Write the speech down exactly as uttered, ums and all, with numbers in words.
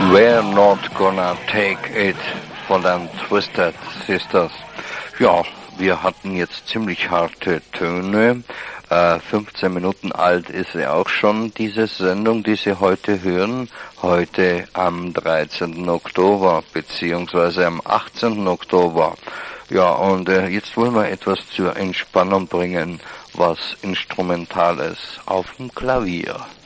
We're Not Gonna Take It von den Twisted Sisters. Ja, wir hatten jetzt ziemlich harte Töne. Äh, fünfzehn Minuten alt ist sie auch schon, diese Sendung, die Sie heute hören. Heute am dreizehnten Oktober, beziehungsweise am achtzehnten Oktober. Ja, und äh, jetzt wollen wir etwas zur Entspannung bringen, was Instrumentales auf dem Klavier.